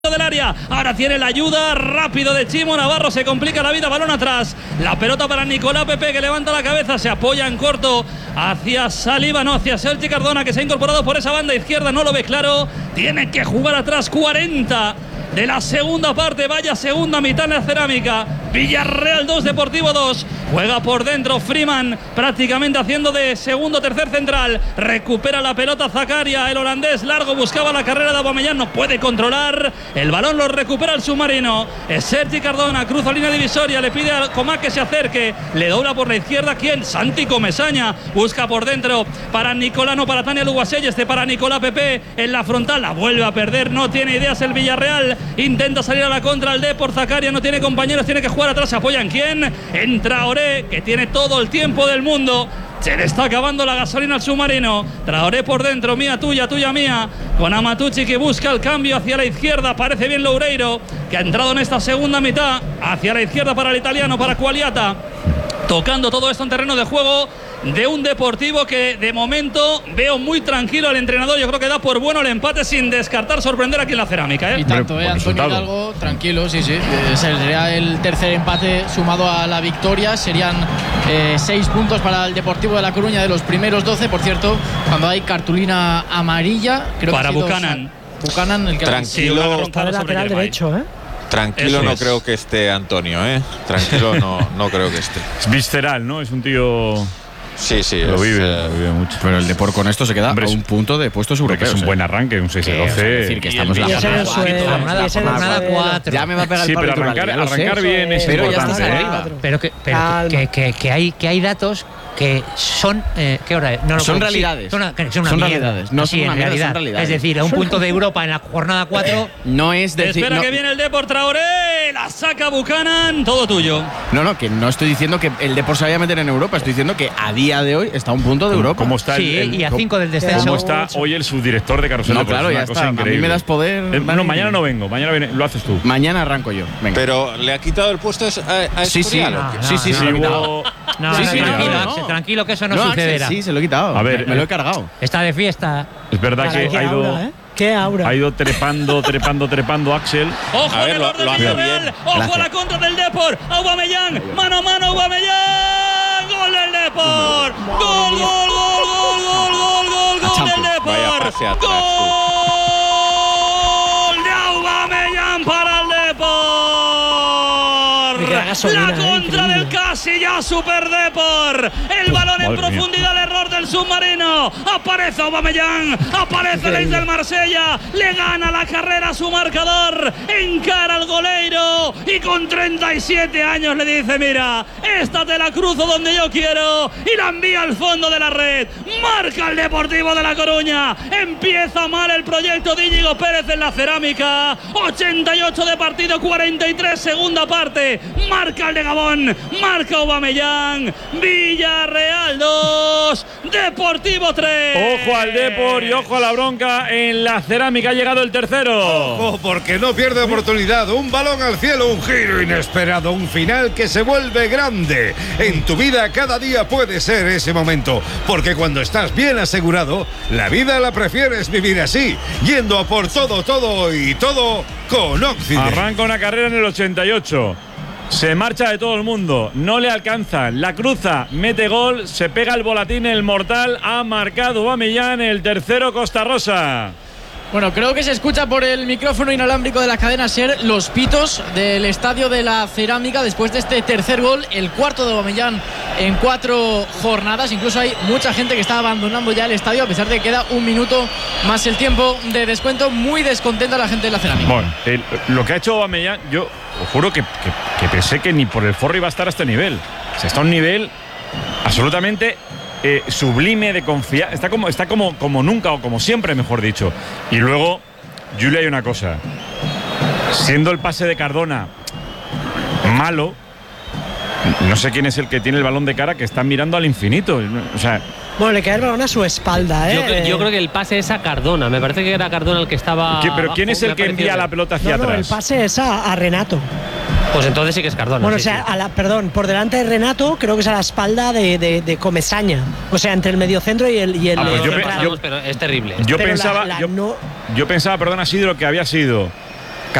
del área, ahora tiene la ayuda rápido de Chimo Navarro, se complica la vida, balón atrás, la pelota para Nicolás Pepe, que levanta la cabeza, se apoya en corto hacia Saliba, no, hacia Sergi Cardona, que se ha incorporado por esa banda izquierda, no lo ve claro, tiene que jugar atrás. 40 de la segunda parte, vaya segunda mitad en la Cerámica. Villarreal 2, Deportivo 2. Juega por dentro Freeman, prácticamente haciendo de segundo tercer central. Recupera la pelota Zakaria, el holandés largo, buscaba la carrera de Aubameyang, no puede controlar. El balón lo recupera el submarino. Es Sergi Cardona, cruza línea divisoria, le pide a Comac que se acerque. Le dobla por la izquierda, ¿quién? Santi Comesaña. Busca por dentro para Nicolano, para Tania Luguasell, para Nicolás Pepe en la frontal. La vuelve a perder, no tiene ideas el Villarreal. Intenta salir a la contra el Depor. Zakaria no tiene compañeros, tiene que jugar atrás. ¿Se apoya en quién? En Traoré, que tiene todo el tiempo del mundo. Se le está acabando la gasolina al submarino. Traoré por dentro, mía tuya, tuya mía. Con Amatucci, que busca el cambio hacia la izquierda. Parece bien Loureiro, que ha entrado en esta segunda mitad. Hacia la izquierda para el italiano, para Quagliata. Tocando todo esto en terreno de juego de un Deportivo que de momento veo muy tranquilo al entrenador. Yo creo que da por bueno el empate sin descartar sorprender aquí en la Cerámica, Y tanto, Antonio Hidalgo, tranquilo, sí. Sería el tercer empate sumado a la victoria. Serían 6 puntos para el Deportivo de La Coruña de los primeros 12. Por cierto, cuando hay cartulina amarilla, creo para que Buchanan. Buchanan, el que tranquilo, está de lateral derecho, ¿eh? Tranquilo, Eso no es. creo que esté Antonio, Tranquilo, no creo que esté. Es visceral, ¿no? Es un tío. Sí, Lo vive mucho. Pero el Depor con esto se queda a un punto de puestos europeos. Es un buen arranque, un 6-12. Es decir, que estamos en la jornada 4. Ya me va a pegar Sí, el pero palo. arrancar bien es pero ya importante. estás arriba. Pero que hay datos que son ¿qué hora es? No, son realidades. Son una son mierda. realidades. No Sí, son una en mierda, realidad. son realidades. Es decir, a un punto de Europa en la jornada 4. No es decir. Espera que viene el Depor. Traoré, la saca Buchanan, todo tuyo. No, que no estoy diciendo que el Depor se vaya a meter en Europa. Estoy diciendo que a día de hoy está a un punto de Europa. ¿Cómo está y a 5 del descenso. ¿Cómo está hoy el subdirector de Carrusel? No, claro, ya está. A mí me das poder. No, mañana no vengo. Mañana lo haces tú. Mañana arranco yo. Venga. Pero le ha quitado el puesto a Sí. Escorial, ¿o qué? Sí, se lo he quitado. Tranquilo, no. Axel, tranquilo, que eso no Axel, sucederá. sí, se lo he quitado. A ver, me lo he cargado. Está de fiesta. Es verdad que Qué ha ido. aura, ¿eh? Qué aura. Ha ido trepando Axel. Ojo A en ver, el orden lo hace Villarreal. bien. Ojo a la contra del Depor. Aubameyang, mano a mano Aubameyang. Gol del Depor. Gol del Depor. Vaya pase atrás, Gol de Aubameyang para el Depor. La contra del casi ya Super Depor. El balón en profundidad, el error del submarino. Aparece Aubameyang, aparece el ex del Marsella. Le gana la carrera a su marcador. Encara al goleiro y con 37 años le dice: mira, esta te la cruzo donde yo quiero, y la envía al fondo de la red. Marca el Deportivo de La Coruña. Empieza mal el proyecto de Íñigo Pérez en la Cerámica. 88 de partido, 43 segunda parte. Marca el de Gabón, marca Aubameyang. Villarreal 2, Deportivo 3. Ojo al Depor y ojo a la bronca en la Cerámica. Ha llegado el tercero. Ojo, porque no pierde oportunidad. Un balón al cielo, un giro inesperado, un final que se vuelve grande. En tu vida cada día puede ser ese momento, porque cuando estás bien asegurado, la vida la prefieres vivir así, yendo a por todo y todo con Occident. Arranca una carrera en el 88. Se marcha de todo el mundo, no le alcanza, la cruza, mete gol, se pega el volatín, el mortal, ha marcado Aubameyang, el tercero Costa Rosa. Bueno, creo que se escucha por el micrófono inalámbrico de la cadena SER los pitos del estadio de la Cerámica después de este tercer gol, el cuarto de Aubameyang en 4 jornadas. Incluso hay mucha gente que está abandonando ya el estadio a pesar de que queda un minuto más el tiempo de descuento. Muy descontenta la gente de la Cerámica. Bueno, lo que ha hecho Aubameyang, yo os juro que pensé que ni por el forro iba a estar a este nivel. O sea, está a un nivel absolutamente sublime, de confianza. Está como nunca, o como siempre, mejor dicho. Y luego, Julia, hay una cosa. Siendo el pase de Cardona malo, no sé quién es el que tiene el balón de cara, que está mirando al infinito. O sea, bueno, le cae el balón a su espalda, ¿eh? Yo creo que el pase es a Cardona. Me parece que era Cardona el que estaba. ¿pero quién es el que envía la pelota hacia atrás? El pase es a Renato. Pues entonces sí que es Cardona. Bueno, sí, o sea, sí. perdón, por delante de Renato, creo que es a la espalda de Comesaña. O sea, entre el mediocentro y el pues Pero es terrible. Yo pensaba, perdón, así de lo que había sido